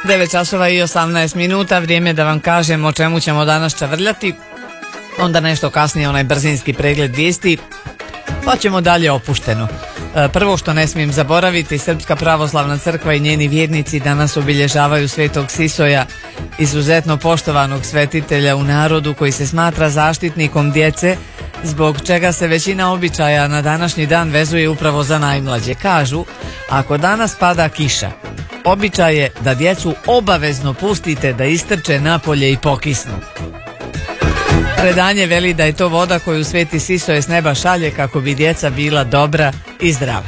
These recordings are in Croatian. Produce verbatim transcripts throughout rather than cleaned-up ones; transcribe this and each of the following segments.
devet časova i osamnaest minuta, vrijeme da vam kažem o čemu ćemo danas čavrljati. Onda nešto kasnije onaj brzinski pregled vijesti, pa ćemo dalje opušteno. Prvo što ne smijem zaboraviti, Srpska pravoslavna crkva i njeni vjernici danas obilježavaju Svetog Sisoja, izuzetno poštovanog svetitelja u narodu koji se smatra zaštitnikom djece, zbog čega se većina običaja na današnji dan vezuje upravo za najmlađe. Kažu, ako danas pada kiša, običaj je da djecu obavezno pustite da istrče napolje i pokisnu. Predanje veli da je to voda koju Sveti Sisoje s neba šalje kako bi djeca bila dobra i zdrava.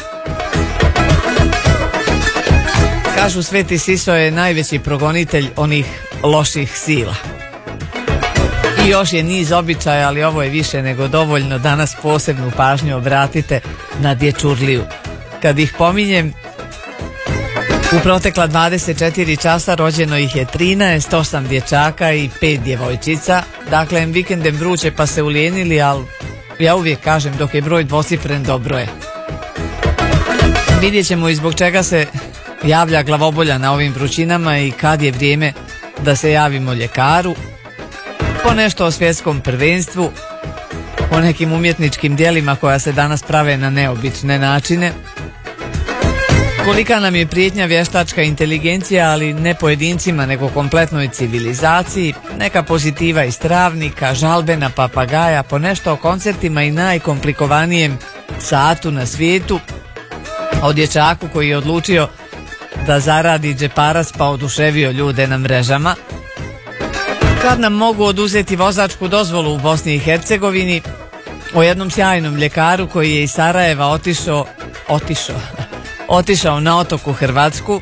Kažu, Sveti Sisoje je najveći progonitelj onih loših sila. I još je niz običaja, ali ovo je više nego dovoljno. Danas posebnu pažnju obratite na dječurliju. Kad ih pominjem, u protekla dvadeset četiri časa rođeno ih je trinaest, osam dječaka i pet djevojčica. Dakle, vikendem vruće pa se ulijenili, ali ja uvijek kažem, dok je broj dvocifren, dobro je. Vidjet ćemo i zbog čega se javlja glavobolja na ovim vrućinama i kad je vrijeme da se javimo ljekaru. Po nešto o svjetskom prvenstvu, o nekim umjetničkim djelima koja se danas prave na neobične načine. Kolika nam je prijetnja vještačka inteligencija, ali ne pojedincima nego kompletnoj civilizaciji, neka pozitiva iz travnika, žalbe na papagaja, po nešto o koncertima i najkomplikovannijem satu na svijetu, o dječaku koji je odlučio da zaradi džeparac pa oduševio ljude na mrežama. Kad nam mogu oduzeti vozačku dozvolu u Bosni i Hercegovini, o jednom sjajnom ljekaru koji je iz Sarajeva otišao, otišao, otišao na otok u Hrvatsku.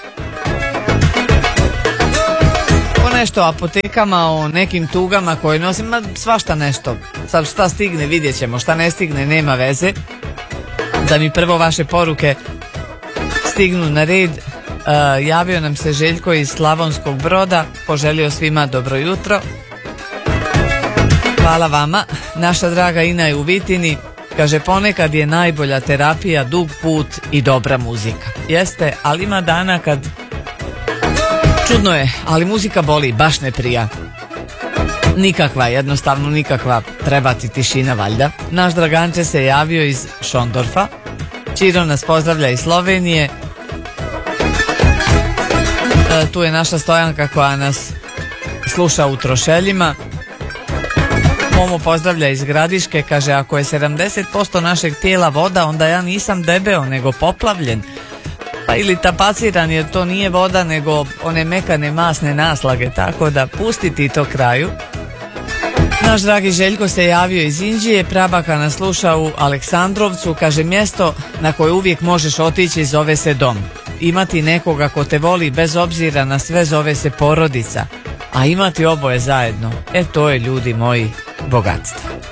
Po nešto o apotekama, o nekim tugama koje nosim, ma svašta nešto. Sad šta stigne vidjet ćemo, šta ne stigne nema veze. Da mi prvo vaše poruke stignu na red. Uh, javio nam se Željko iz Slavonskog Broda, poželio svima dobro jutro. Hvala vama. Naša draga Ina je u Vitini, kaže, ponekad je najbolja terapija dug put i dobra muzika. Jeste, ali ima dana kad čudno je, ali muzika boli, baš ne prija. Nikakva, jednostavno nikakva, treba ti tišina valjda. Naš Draganče se javio iz Šondorfa, Čiro nas pozdravlja iz Slovenije. Tu je naša Stojanka koja nas sluša u Trošeljima. Momo pozdravlja iz Gradiške, kaže, ako je sedamdeset posto našeg tijela voda, onda ja nisam debeo nego poplavljen. Pa ili tapaciran, jer to nije voda nego one mekane masne naslage, tako da pustiti to kraju. Naš dragi Željko se javio iz Inđije, prabaka nas sluša u Aleksandrovcu, kaže, mjesto na koje uvijek možeš otići zove se dom. Imati nekoga ko te voli bez obzira na sve zove se porodica, a imati oboje zajedno, e to je, ljudi moji, bogatstvo.